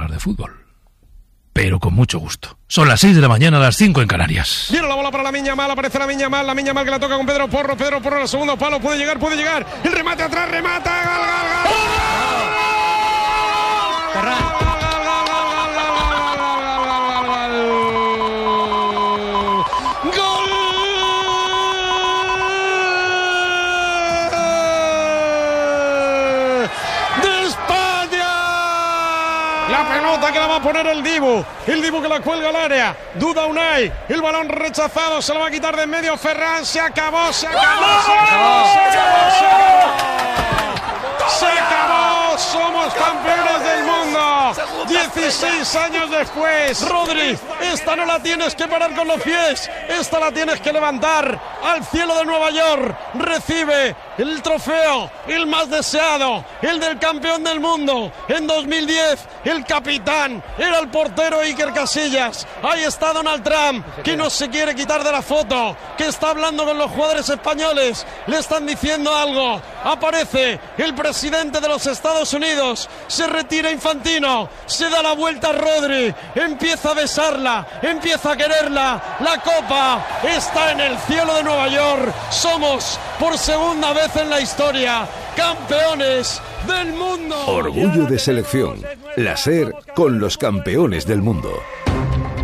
hablar de fútbol. Pero con mucho gusto. Son las 6 de la mañana, las 5 en Canarias. Viene la bola para Lamine Yamal, aparece Lamine Yamal que la toca con Pedro Porro al segundo palo, puede llegar, el remate atrás, remata, gol. La pelota que la va a poner el Dibu que la cuelga al área, duda Unai, el balón rechazado, se lo va a quitar de en medio Ferran, se acabó, somos campeones del mundo, 16 años después. Rodri, esta no la tienes que parar con los pies, esta la tienes que levantar al cielo de Nueva York, recibe el trofeo, el más deseado, el del campeón del mundo. En 2010, el capitán era el portero Iker Casillas. Ahí está Donald Trump, que no se quiere quitar de la foto, que está hablando con los jugadores españoles, le están diciendo algo. Aparece el presidente de los Estados Unidos, se retira Infantino, se da la vuelta a Rodri, empieza a besarla, empieza a quererla. La copa está en el cielo de Nueva York. Somos, por segunda vez en la historia, campeones del mundo. Orgullo de selección. La SER con los campeones del mundo.